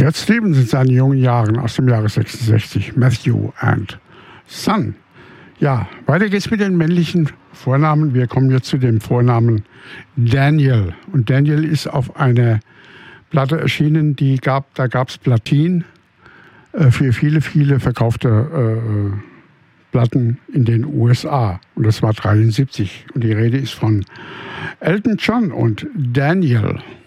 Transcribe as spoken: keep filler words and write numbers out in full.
Cat Stevens in seinen jungen Jahren aus dem Jahre sechsundsechzig, Matthew and Son. Ja, weiter geht's mit den männlichen Vornamen. Wir kommen jetzt zu dem Vornamen Daniel. Und Daniel ist auf einer Platte erschienen, die gab, da gab es Platin äh, für viele, viele verkaufte äh, Platten in den U S A. Und das war dreiundsiebzig. Und die Rede ist von Elton John und Daniel.